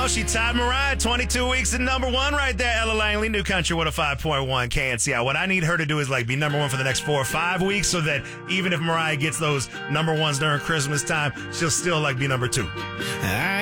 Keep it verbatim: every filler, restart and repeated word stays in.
Oh, she tied Mariah twenty-two weeks at number one right there. Ella Langley, New Country one oh five point one K N C I. What I need her to do is like be number one for the next four or five weeks so that even if Mariah gets those number ones during Christmas time, she'll still like be number two. I